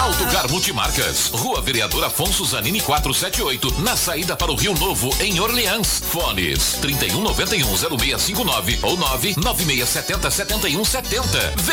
Autocar Multimarcas, Rua Vereador Afonso Zanini 478, na saída para o Rio Novo, em Orleans. Fones 3191-0659 ou 99670-7170.